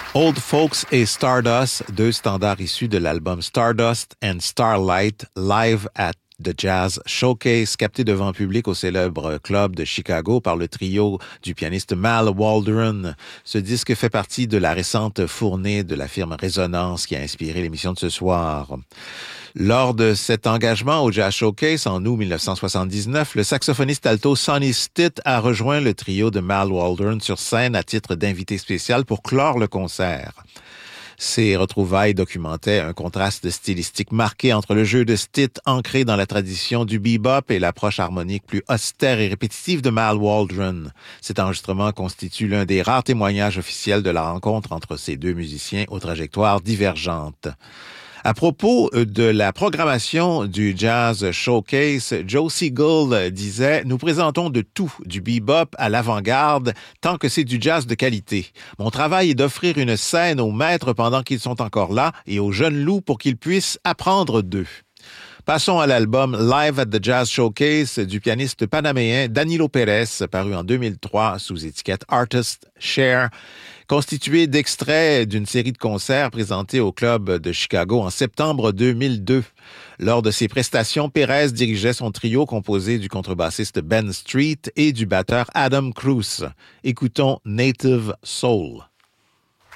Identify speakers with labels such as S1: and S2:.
S1: Old Folks et Stardust, deux standards issus de l'album Stardust and Starlight, live at The Jazz Showcase, capté devant public au célèbre club de Chicago par le trio du pianiste Mal Waldron. Ce disque fait partie de la récente fournée de la firme Résonance qui a inspiré l'émission de ce soir. Lors de cet engagement au Jazz Showcase en août 1979, le saxophoniste alto Sonny Stitt a rejoint le trio de Mal Waldron sur scène à titre d'invité spécial pour clore le concert. Ces retrouvailles documentaient un contraste stylistique marqué entre le jeu de Stitt ancré dans la tradition du bebop et l'approche harmonique plus austère et répétitive de Mal Waldron. Cet enregistrement constitue l'un des rares témoignages officiels de la rencontre entre ces deux musiciens aux trajectoires divergentes. À propos de la programmation du Jazz Showcase, Joe Siegel disait « Nous présentons de tout, du bebop à l'avant-garde, tant que c'est du jazz de qualité. Mon travail est d'offrir une scène aux maîtres pendant qu'ils sont encore là et aux jeunes loups pour qu'ils puissent apprendre d'eux. » Passons à l'album Live at the Jazz Showcase du pianiste panaméen Danilo Pérez, paru en 2003 sous étiquette Artist Share, constitué d'extraits d'une série de concerts présentés au club de Chicago en septembre 2002. Lors de ses prestations, Pérez dirigeait son trio composé du contrebassiste Ben Street et du batteur Adam Cruz. Écoutons Native Soul.